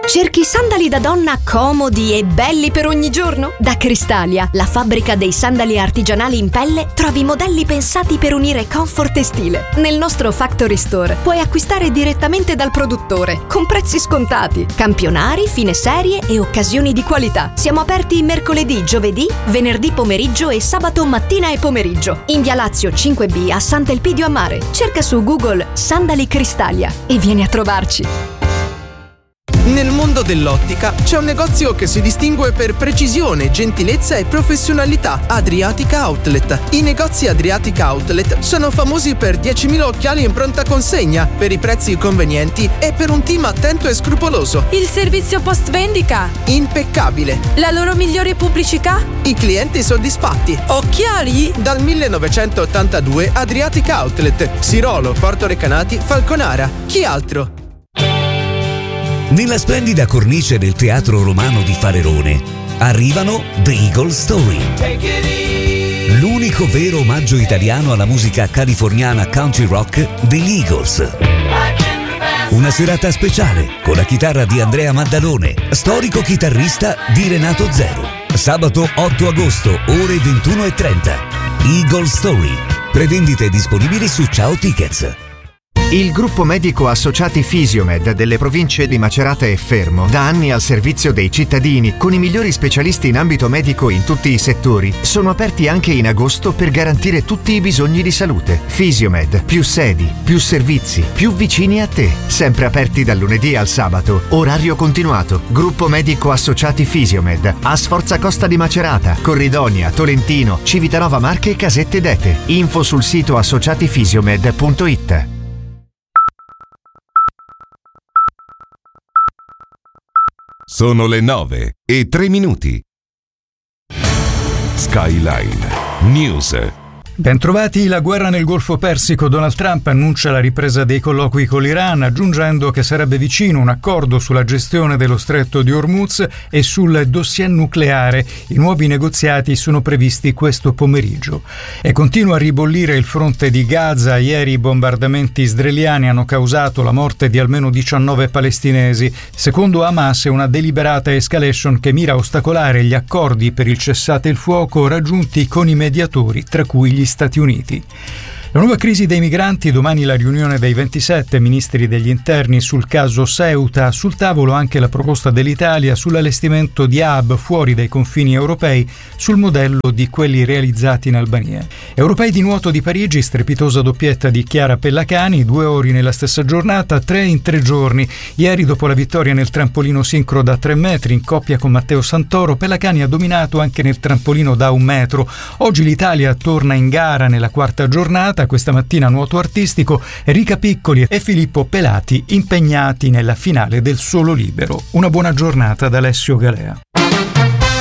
Cerchi sandali da donna comodi e belli per ogni giorno? Da Cristalia, la fabbrica dei sandali artigianali in pelle, trovi modelli pensati per unire comfort e stile. Nel nostro Factory Store puoi acquistare direttamente dal produttore, con prezzi scontati, campionari, fine serie e occasioni di qualità. Siamo aperti mercoledì, giovedì, venerdì pomeriggio e sabato mattina e pomeriggio. In via Lazio 5B a Sant'Elpidio a Mare. Cerca su Google Sandali Cristalia e vieni a trovarci. Nel mondo dell'ottica c'è un negozio che si distingue per precisione, gentilezza e professionalità: Adriatica Outlet. I negozi Adriatica Outlet sono famosi per 10.000 occhiali in pronta consegna, per i prezzi convenienti e per un team attento e scrupoloso. Il servizio post vendita? Impeccabile. La loro migliore pubblicità? I clienti soddisfatti. Occhiali? Dal 1982 Adriatica Outlet, Sirolo, Porto Recanati, Falconara. Chi altro? Nella splendida cornice del Teatro Romano di Falerone arrivano The Eagle Story, l'unico vero omaggio italiano alla musica californiana country rock degli Eagles. Una serata speciale con la chitarra di Andrea Maddalone, storico chitarrista di Renato Zero. Sabato 8 agosto, ore 21:30. Eagle Story. Prevendite disponibili su Ciao Tickets. Il gruppo medico Associati Fisiomed delle province di Macerata e Fermo, da anni al servizio dei cittadini, con i migliori specialisti in ambito medico in tutti i settori, sono aperti anche in agosto per garantire tutti i bisogni di salute. Fisiomed, più sedi, più servizi, più vicini a te. Sempre aperti dal lunedì al sabato. Orario continuato. Gruppo medico Associati Fisiomed a Sforza Costa di Macerata, Corridonia, Tolentino, Civitanova Marche e Casette d'Ete. Info sul sito associatifisiomed.it. Sono le 9:03. Skyline News. Bentrovati. La guerra nel Golfo Persico. Donald Trump annuncia la ripresa dei colloqui con l'Iran, aggiungendo che sarebbe vicino un accordo sulla gestione dello stretto di Hormuz e sul dossier nucleare. I nuovi negoziati sono previsti questo pomeriggio. E continua a ribollire il fronte di Gaza. Ieri i bombardamenti israeliani hanno causato la morte di almeno 19 palestinesi. Secondo Hamas è una deliberata escalation che mira a ostacolare gli accordi per il cessate il fuoco raggiunti con i mediatori, tra cui gli Stati Uniti. La nuova crisi dei migranti, domani la riunione dei 27 ministri degli interni sul caso Ceuta, sul tavolo anche la proposta dell'Italia sull'allestimento di hub fuori dai confini europei sul modello di quelli realizzati in Albania. Europei di nuoto di Parigi, strepitosa doppietta di Chiara Pellacani, 2 ori nella stessa giornata, 3 in 3 giorni. Ieri, dopo la vittoria nel trampolino sincro da 3 metri in coppia con Matteo Santoro, Pellacani ha dominato anche nel trampolino da 1 metro. Oggi l'Italia torna in gara nella 4ª giornata. Questa mattina nuoto artistico, Enrica Piccoli e Filippo Pelati impegnati nella finale del solo libero. Una buona giornata da Alessio Galea.